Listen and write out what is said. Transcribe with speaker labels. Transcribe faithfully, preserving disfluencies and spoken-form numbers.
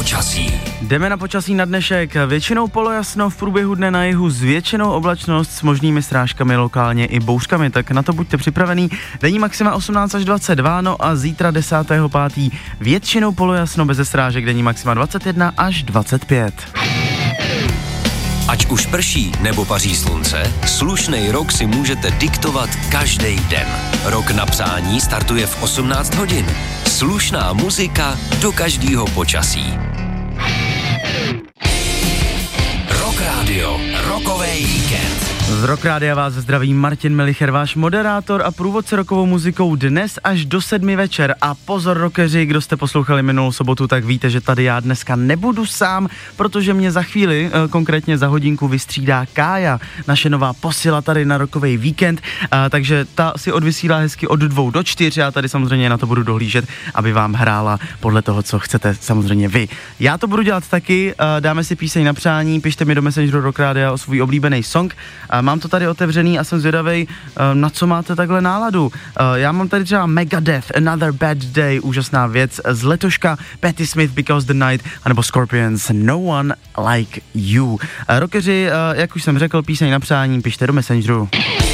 Speaker 1: Počasí.
Speaker 2: Jdeme na počasí na dnešek. Většinou polojasno, v průběhu dne na jihu s většinou oblačnost s možnými srážkami, lokálně i bouřkami, tak na to buďte připravený. Denní maxima osmnáct až dvacet dva, no a zítra desátého pátého většinou polojasno bez srážek, denní maxima dvacet jedna až dvacet pět.
Speaker 1: Ať už prší nebo paří slunce, slušnej rok si můžete diktovat každý den. Rok na přání startuje v osmnáct hodin. Slušná muzika do každého počasí. Rock Radio, rokovej víkend.
Speaker 2: Z Rock Rádia vás zdraví Martin Melicher, váš moderátor a průvodce rokovou muzikou dnes až do sedmi večer. A pozor rockeři, kdo jste poslouchali minulou sobotu, tak víte, že tady já dneska nebudu sám, protože mě za chvíli, konkrétně za hodinku, vystřídá Kája, naše nová posila tady na rokovej víkend, a, takže ta si odvysílá hezky od dvou do čtyř, já tady samozřejmě na to budu dohlížet, aby vám hrála podle toho, co chcete samozřejmě vy. Já to budu dělat taky, dáme si píseň na přání, pište mi do Messengeru Rock Rádia o svůj oblíbený song. Mám to tady otevřený a jsem zvědavej, na co máte takhle náladu. Já mám tady třeba Megadeth, Another Bad Day, úžasná věc z letoška, Patti Smith, Because the Night, anebo Scorpions, No One Like You. Rockeři, jak už jsem řekl, píseň na přání, pište do Messengeru.